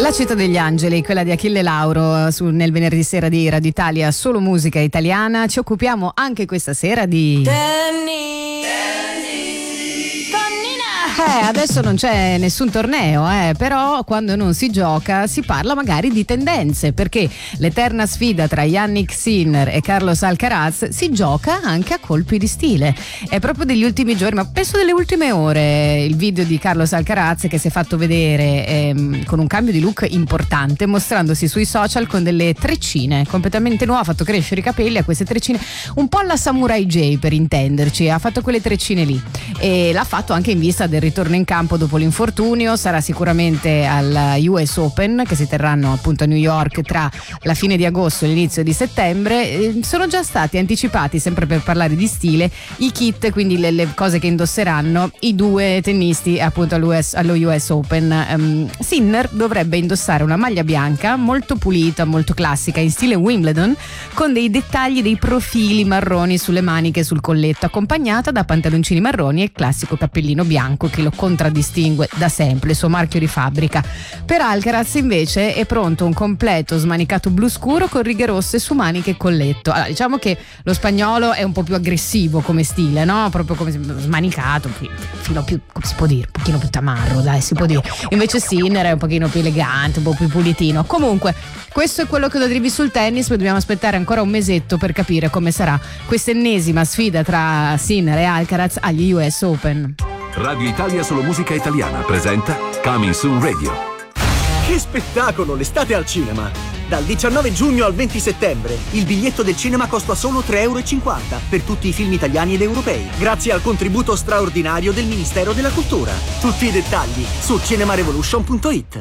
La città degli angeli, quella di Achille Lauro, nel venerdì sera di Radio Italia, solo musica italiana. Ci occupiamo anche questa sera di adesso non c'è nessun torneo, però quando non si gioca si parla magari di tendenze, perché l'eterna sfida tra Jannik Sinner e Carlos Alcaraz si gioca anche a colpi di stile. È proprio degli ultimi giorni, ma penso delle ultime ore, il video di Carlos Alcaraz che si è fatto vedere con un cambio di look importante, mostrandosi sui social con delle treccine completamente nuove. Ha fatto crescere i capelli a queste treccine, un po' alla Samurai J per intenderci, ha fatto quelle treccine lì e l'ha fatto anche in vista del ritorno in campo dopo l'infortunio. Sarà sicuramente al US Open, che si terranno appunto a New York tra la fine di agosto e l'inizio di settembre. Sono già stati anticipati, sempre per parlare di stile, i kit, quindi le cose che indosseranno i due tennisti appunto allo US Open. Sinner dovrebbe indossare una maglia bianca molto pulita, molto classica, in stile Wimbledon, con dei dettagli, dei profili marroni sulle maniche e sul colletto, accompagnata da pantaloncini marroni e il classico cappellino bianco che lo contraddistingue da sempre, il suo marchio di fabbrica. Per Alcaraz invece è pronto un completo smanicato blu scuro con righe rosse su maniche e colletto. Allora, diciamo che lo spagnolo è un po' più aggressivo come stile, no? Proprio come smanicato, fino più, come si può dire, un pochino più tamarro, dai, si può dire. Invece Sinner è un pochino più elegante, un po' più pulitino. Comunque, questo è quello che lo drivi sul tennis, poi dobbiamo aspettare ancora un mesetto per capire come sarà questa ennesima sfida tra Sinner e Alcaraz agli US Open. Radio Italia Solo Musica Italiana presenta Coming Soon Radio. Che spettacolo, l'estate al cinema! Dal 19 giugno al 20 settembre il biglietto del cinema costa solo €3,50 per tutti i film italiani ed europei, grazie al contributo straordinario del Ministero della Cultura. Tutti i dettagli su cinemarevolution.it.